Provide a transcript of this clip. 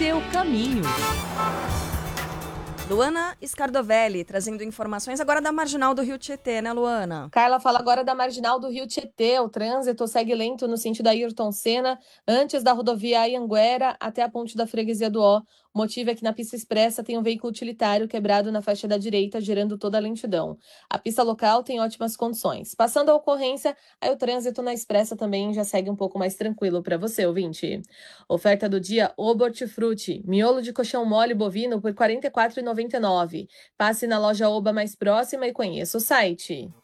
seu caminho. Luana Scardovelli, trazendo informações agora da Marginal do Rio Tietê, né, Luana? Carla fala agora da Marginal do Rio Tietê. O trânsito segue lento no sentido Ayrton Senna, antes da rodovia Anhanguera até a ponte da Freguesia do Ó. O motivo é que na pista expressa tem um veículo utilitário quebrado na faixa da direita, gerando toda a lentidão. A pista local tem ótimas condições. Passando a ocorrência, aí o trânsito na expressa também já segue um pouco mais tranquilo para você, ouvinte. Oferta do dia, Oba Hortifruti, miolo de colchão mole bovino por R$ 44,99. Passe na loja Oba mais próxima e conheça o site.